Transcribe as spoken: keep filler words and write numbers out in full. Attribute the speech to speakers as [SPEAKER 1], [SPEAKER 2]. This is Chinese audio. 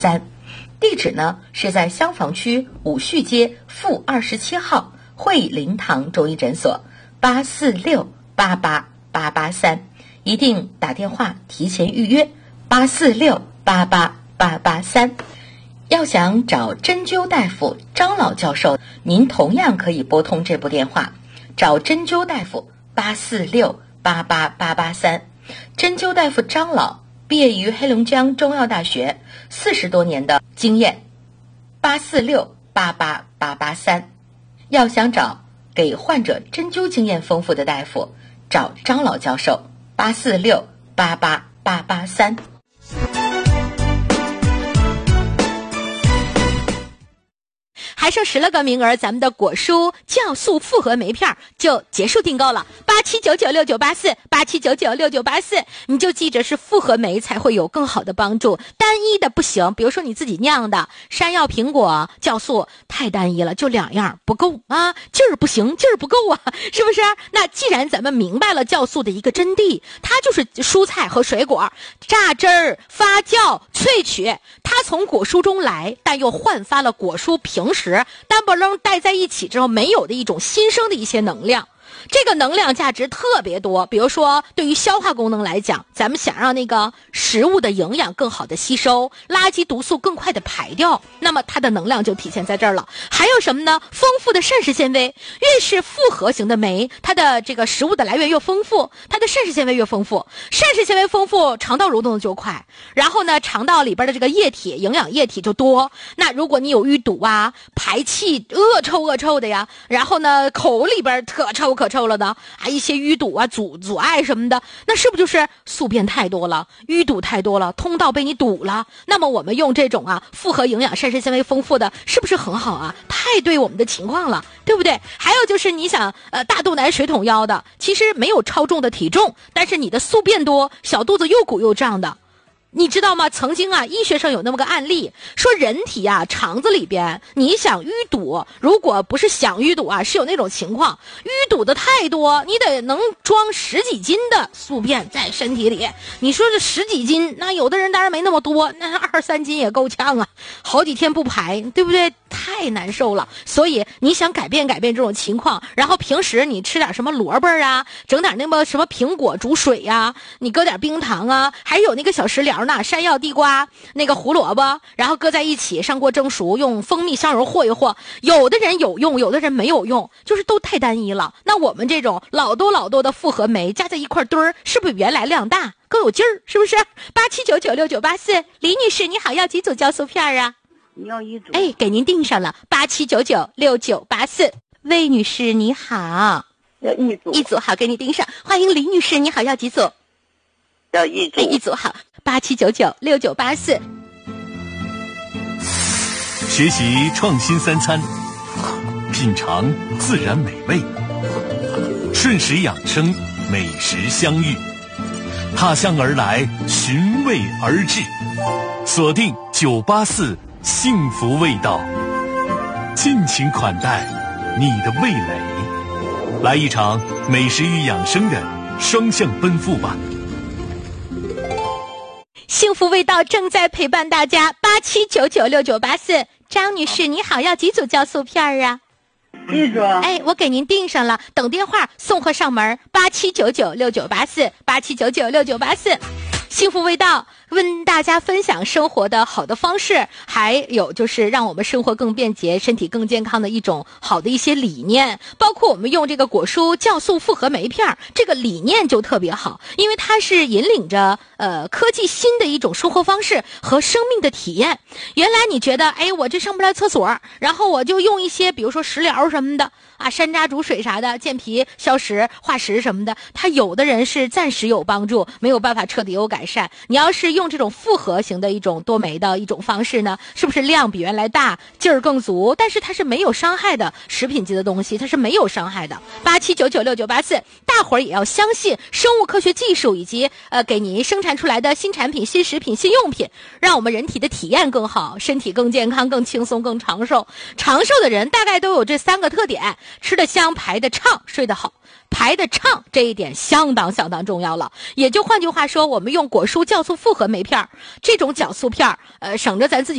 [SPEAKER 1] 三，地址呢是在香坊区五旭街负二十七号惠灵堂中医诊所，八四六八八八八三，一定打电话提前预约，八四六八八八八三。要想找针灸大夫张老教授，您同样可以拨通这部电话，找针灸大夫八四六八八八八三。针灸大夫张老毕业于黑龙江中药大学，四十多年的经验，八四六八八八八三。要想找给患者针灸经验丰富的大夫，找张老教授，八四六八八八八三。
[SPEAKER 2] 还剩十来个名额，咱们的果蔬酵素复合酶片就结束订购了，八七九九六九八四，八七九九六九八四，你就记着是复合酶才会有更好的帮助，单一的不行。比如说你自己酿的山药苹果酵素太单一了，就两样不够啊，劲儿不行，劲儿不够啊，是不是？那既然咱们明白了酵素的一个真谛，它就是蔬菜和水果榨汁儿、发酵、萃取，它从果蔬中来，但又焕发了果蔬平时单不楞带在一起之后没有的一种新生的一些能量，这个能量价值特别多。比如说对于消化功能来讲，咱们想让那个食物的营养更好的吸收，垃圾毒素更快的排掉，那么它的能量就体现在这儿了。还有什么呢？丰富的膳食纤维，越是复合型的酶，它的这个食物的来源越丰富，它的膳食纤维越丰富，膳食纤维丰富，肠道蠕动的就快，然后呢肠道里边的这个液体营养液体就多。那如果你有淤堵啊，排气恶臭恶臭的呀，然后呢口里边可臭可臭了的啊，一些淤堵啊阻阻碍什么的，那是不是就是宿便太多了，淤堵太多了，通道被你堵了？那么我们用这种啊复合营养膳食纤维丰富的，是不是很好啊？太对我们的情况了，对不对？还有就是你想呃大肚腩水桶腰的，其实没有超重的体重，但是你的宿便多，小肚子又鼓又胀的，你知道吗？曾经啊，医学上有那么个案例，说人体啊肠子里边，你想淤堵，如果不是想淤堵啊，是有那种情况，淤堵的太多，你得能装十几斤的宿便在身体里。你说这十几斤，那有的人当然没那么多，那二三斤也够呛啊，好几天不排，对不对？太难受了。所以你想改变改变这种情况，然后平时你吃点什么萝卜啊，整点那么什么苹果煮水呀、啊，你搁点冰糖啊，还有那个小食疗呢，山药、地瓜、那个胡萝卜，然后搁在一起上锅蒸熟，用蜂蜜香油和一和。有的人有用，有的人没有用，就是都太单一了。那我们这种老多老多的复合酶加在一块堆儿，是不是原来量大更有劲儿？是不是？八七九九六九八四，李女士你好，要几组酵素片啊？
[SPEAKER 3] 要一组。
[SPEAKER 2] 哎，给您订上了，八七九九六九八四。魏女士你好，
[SPEAKER 3] 要一组。
[SPEAKER 2] 一组好，给你订上。欢迎李女士你好，要几组？
[SPEAKER 3] 要一组。
[SPEAKER 2] 哎，一组好，八七九九六九八四。
[SPEAKER 4] 学习创新三餐，品尝自然美味，顺时养生，美食相遇，踏向而来，寻味而至，锁定九八四幸福味道，尽情款待你的味蕾，来一场美食与养生的双向奔赴吧。
[SPEAKER 2] 幸福味道正在陪伴大家，八七九九六九八四。张女士你好，要几组酵素片啊？
[SPEAKER 3] 一组。
[SPEAKER 2] 哎，我给您订上了，等电话送货上门，八七九九六九八四，八七九九六九八四。幸福味道跟大家分享生活的好的方式，还有就是让我们生活更便捷，身体更健康的一种好的一些理念，包括我们用这个果蔬酵素复合酶片，这个理念就特别好，因为它是引领着呃科技新的一种生活方式和生命的体验。原来你觉得哎我这上不来厕所，然后我就用一些比如说食疗什么的啊，山楂煮水啥的，健脾消食化食什么的，它有的人是暂时有帮助，没有办法彻底有改善。你要是用这种复合型的一种多酶的一种方式呢，是不是量比原来大，劲儿更足，但是它是没有伤害的，食品级的东西它是没有伤害的。八七九九六九八四，大伙儿也要相信生物科学技术以及呃给您生产出来的新产品、新食品、新用品，让我们人体的体验更好，身体更健康、更轻松、更长寿。长寿的人大概都有这三个特点：吃得香、排得畅、睡得好。排得畅这一点相当相当重要了，也就换句话说，我们用果蔬酵素复合酶片儿，这种酵素片儿，呃，省着咱自己